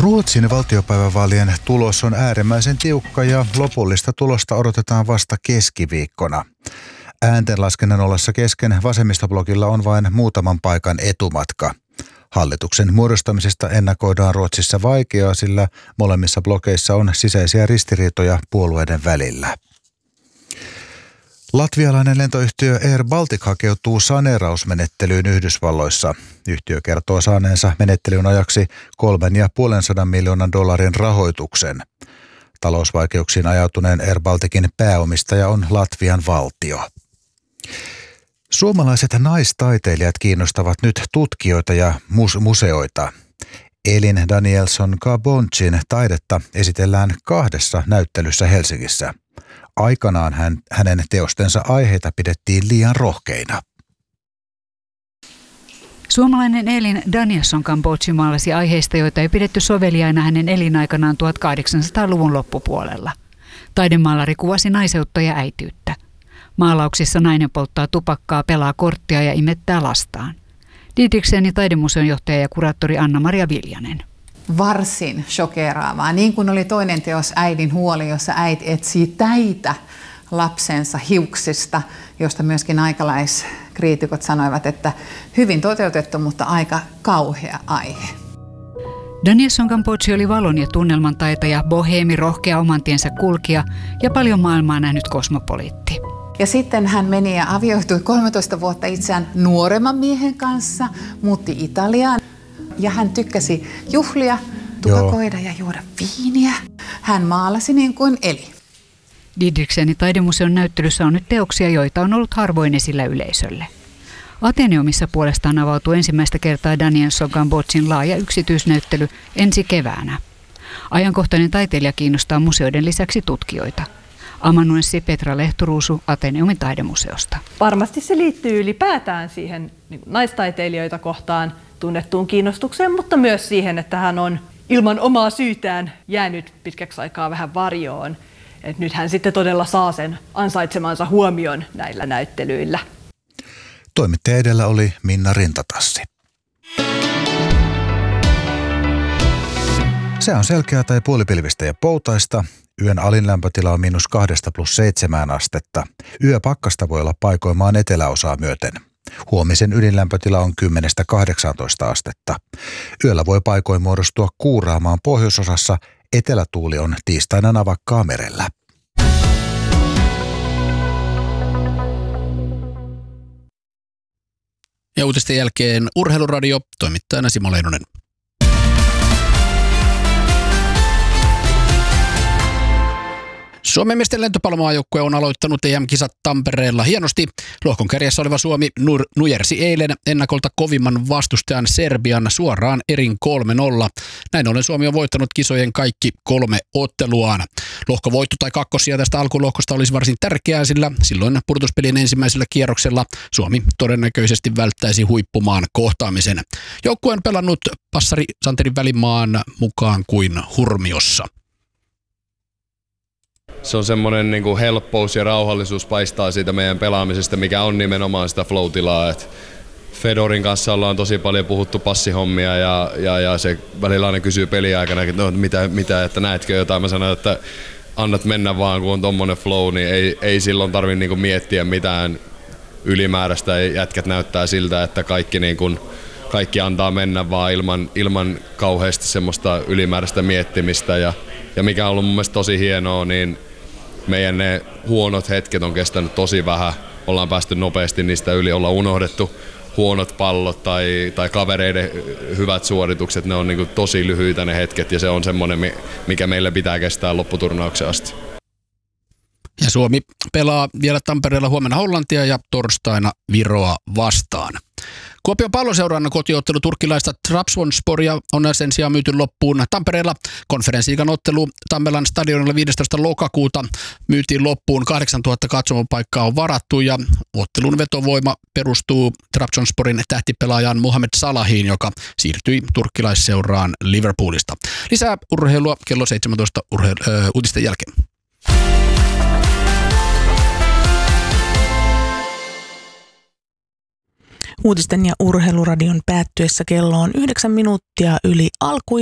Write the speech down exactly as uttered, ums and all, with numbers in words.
Ruotsin valtiopäivävaalien tulos on äärimmäisen tiukka ja lopullista tulosta odotetaan vasta keskiviikkona. Ääntenlaskennan ollessa kesken vasemmistoblogilla on vain muutaman paikan etumatka. Hallituksen muodostamisesta ennakoidaan Ruotsissa vaikeaa, sillä molemmissa blogeissa on sisäisiä ristiriitoja puolueiden välillä. Latvialainen lentoyhtiö Air Baltic hakeutuu saneerausmenettelyyn Yhdysvalloissa. Yhtiö kertoo saaneensa menettelyn ajaksi kolmen ja puolen sadan miljoonan dollarin rahoituksen. Talousvaikeuksiin ajautuneen Air Balticin pääomistaja on Latvian valtio. Suomalaiset naistaiteilijat kiinnostavat nyt tutkijoita ja muse- museoita. Elin Danielson-Caboncin taidetta esitellään kahdessa näyttelyssä Helsingissä. Aikanaan hän, hänen teostensa aiheita pidettiin liian rohkeina. Suomalainen Elin Danielson-Caboncin maalasi aiheista, joita ei pidetty soveliaina hänen elinaikanaan tuhatkahdeksansataaluvun loppupuolella. Taidemaalari kuvasi naiseutta ja äitiyttä. Maalauksissa nainen polttaa tupakkaa, pelaa korttia ja imettää lastaan. Didriksenin taidemuseon johtaja ja kuraattori Anna-Maria Viljanen. Varsin shokeraavaa, niin kuin oli toinen teos Äidin huoli, jossa äiti etsii täitä lapsensa hiuksista, josta myöskin aikalaiskriitikot sanoivat, että hyvin toteutettu, mutta aika kauhea aihe. Danielson-Camboncin oli valon ja tunnelman taitaja, boheemi, rohkea oman tiensä kulkija ja paljon maailmaa nähnyt kosmopoliitti. Ja sitten hän meni ja avioitui kolmetoista vuotta itseään nuoremman miehen kanssa, muutti Italiaan. Ja hän tykkäsi juhlia, tupakoida ja juoda viiniä. Hän maalasi niin kuin eli. Didriksenin taidemuseon näyttelyssä on nyt teoksia, joita on ollut harvoin esillä yleisölle. Ateneumissa puolestaan avautuu ensimmäistä kertaa Danielson-Camboncin laaja yksityisnäyttely ensi keväänä. Ajankohtainen taiteilija kiinnostaa museoiden lisäksi tutkijoita. Amanuenssi Petra Lehtoruusu Ateneumin taidemuseosta. Varmasti se liittyy ylipäätään siihen niin kuin naistaiteilijoita kohtaan tunnettuun kiinnostukseen, mutta myös siihen, että hän on ilman omaa syytään jäänyt pitkäksi aikaa vähän varjoon. Et nyt hän sitten todella saa sen ansaitsemansa huomion näillä näyttelyillä. Toimittaja edellä oli Minna Rintatassi. Se on selkeää tai puolipilvistä ja poutaista. Yön alinlämpötila on miinus kahdesta plus seitsemään astetta. Yöpakkasta voi olla paikoimaan eteläosaa myöten. Huomisen ydinlämpötila on kymmenestä kahdeksaantoista astetta. Yöllä voi paikoin muodostua kuuraamaan pohjoisosassa. Etelätuuli on tiistaina navakkaa merellä. Ja uutisten jälkeen Urheiluradio, toimittajana Simo Leinonen. Suomen miesten lentopallomaajoukkue on aloittanut E M-kisat Tampereella hienosti. Lohkon kärjessä oleva Suomi nur- nujersi eilen ennakolta kovimman vastustajan Serbian suoraan erin kolme nolla. Näin ollen Suomi on voittanut kisojen kaikki kolme otteluaan. Lohkovoitto tai kakkosia tästä alkulohkosta olisi varsin tärkeää, sillä silloin pudotuspelien ensimmäisellä kierroksella Suomi todennäköisesti välttäisi huippumaan kohtaamisen. Joukkue on pelannut passari Santeri Välimaan mukaan kuin hurmiossa. Se on semmoinen niin kuin helppous ja rauhallisuus paistaa siitä meidän pelaamisesta, mikä on nimenomaan sitä flow-tilaa. Et Fedorin kanssa ollaan tosi paljon puhuttu passihommia ja, ja, ja se välillä aina kysyy peliaikana, että no, mitä, mitä, että näetkö jotain. Mä sanon, että annat mennä vaan, kun on tommonen flow, niin ei, ei silloin tarvitse niin kuin miettiä mitään ylimääräistä. Jätkät näyttää siltä, että kaikki, niin kuin, kaikki antaa mennä vaan ilman, ilman kauheasti semmoista ylimääräistä miettimistä. Ja, ja mikä on ollut mun mielestä tosi hienoa, niin meidän ne huonot hetket on kestänyt tosi vähän. Ollaan päästy nopeasti niistä yli, ollaan unohdettu huonot pallot tai, tai kavereiden hyvät suoritukset. Ne on niin kuin tosi lyhyitä ne hetket ja se on semmoinen, mikä meillä pitää kestää lopputurnauksen asti. Ja Suomi pelaa vielä Tampereella huomenna Hollantia ja torstaina Viroa vastaan. Kuopion Palloseuran kotiottelu turkkilaista Trabzonsporia on sen sijaan myyty loppuun Tampereella. Konferenssiigan ottelu Tammelan stadionilla viidestoista lokakuuta myytiin loppuun. kahdeksantuhatta katsomopaikkaa on varattu ja ottelun vetovoima perustuu Trabzonsporin tähtipelaajan Mohamed Salahiin, joka siirtyi turkkilaisseuraan Liverpoolista. Lisää urheilua kello seitsemäntoista urheilu- äh, uutisten jälkeen. Uutisten ja urheiluradion päättyessä kello on yhdeksän minuuttia yli alku.